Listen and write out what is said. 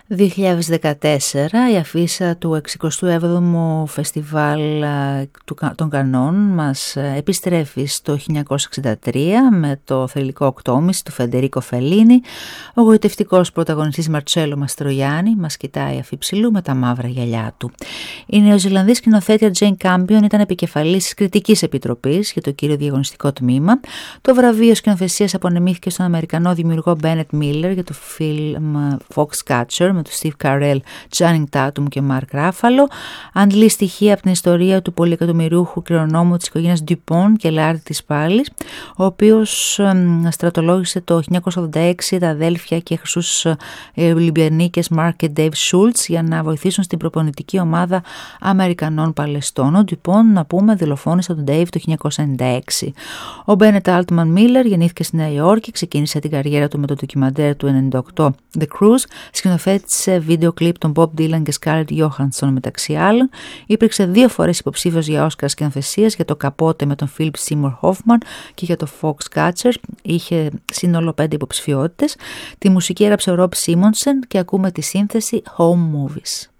2014 η αφίσα του 67ου φεστιβάλ των Κανών μας επιστρέφει στο 1963 με το θρυλικό οκτώμηση του Φεντερίκο Φελίνι. Ο γοητευτικός πρωταγωνιστής Μαρτσέλο Μαστρογιάννη μας κοιτάει αφιψηλού με τα μαύρα γυαλιά του. Η νεοζηλανδή σκηνοθέτρια Τζέιν Κάμπιον ήταν επικεφαλής της Κριτικής Επιτροπής για το κύριο διαγωνιστικό τμήμα. Το βραβείο σκηνοθεσίας απονεμήθηκε στον Αμερικανό δημιουργό Μπένετ Μίλλερ για το φιλμ Foxcatcher με τους Steve Carell, Channing Tatum και Mark Ruffalo. Αντλεί στοιχεία από την ιστορία του πολυεκατομμυριούχου κληρονόμου της οικογένειας Dupont και Λάρτη της Πάλης, ο οποίος στρατολόγησε το 1986 τα αδέλφια και χρυσούς Ολυμπιανίκες Mark και Dave Schultz για να βοηθήσουν στην προπονητική ομάδα Αμερικανών Παλαιστών. Ο Dupont, να πούμε, δολοφόνησε τον Dave το 1996. Ο Bennett Altman Miller γεννήθηκε στη Νέα Υόρκη, ξεκίνησε την καριέρα του με το ντοκιμαντέρ του 1998 The Cruise, σκηνοθέτησε βίντεο κλιπ των Bob Dylan και Scarlett Johansson μεταξύ άλλων. Υπήρξε 2 φορές υποψήφιος για Όσκαρ σκηνοθεσίας, για το Καπότε με τον Philip Seymour Hoffman και για το Foxcatcher. Είχε σύνολο 5 υποψηφιότητες. Τη μουσική έγραψε ο Rob Simonsen και ακούμε τη σύνθεση Home Movies.